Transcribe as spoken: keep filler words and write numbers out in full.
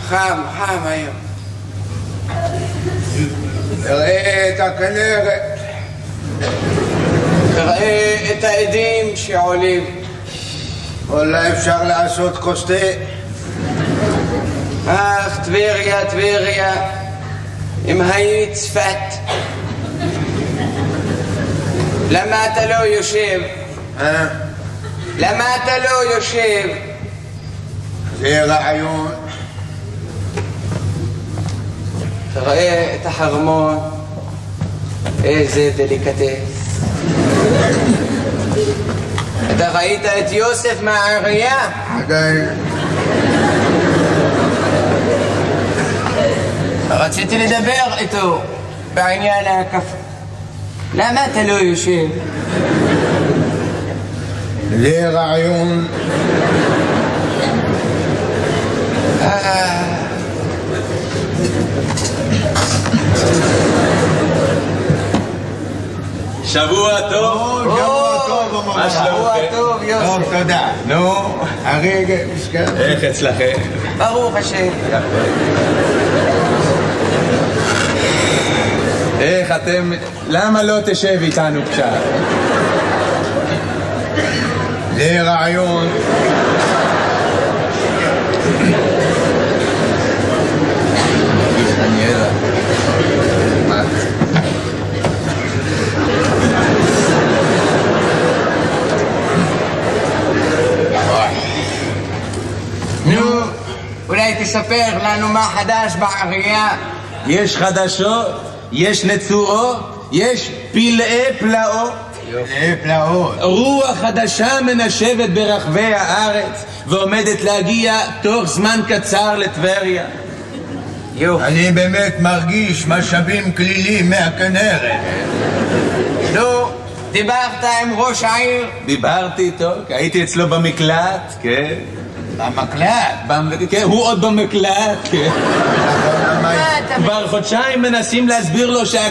חם, חם היום. תראה את הכנרת, תראה את העדים שעולים. אולי אפשר לעשות כוס תה. אך טבריה, טבריה, אם היית צפת, למה אתה לא יושב? אה? למה אתה לא יושב? זה רעיון. תראה את החרמון, איזה דליקטס. אתה ראית את יוסף מהעירייה? עדיין. רציתי לדבר איתו בעניין הקפה. למה אתה לא יושב? זה רעיון. שבוע טוב. שבוע טוב. מה שלומכם? שבוע טוב, יוסף. טוב, תודה. נו, הרגע, מסכן. איך אצלכם? ברוך השם. איך אתם... למה לא תשב איתנו קצת? זה רעיון. נו, אולי תספר לנו מה חדש בעירייה. יש חדשות, יש נצורות, יש פלאי פלאות. פלאי פלאות. רוח חדשה מנשבת ברחבי הארץ ועומדת להגיע תוך זמן קצר לטבריה. אני באמת מרגיש משאבים כלילים מהכנרת. נו, דיברת עם ראש העיר? דיברתי איתו, הייתי אצלו במקלט, כן. במקלט? כן, הוא עוד במקלט, כן. כבר חודשיים מנסים להסביר לו שה...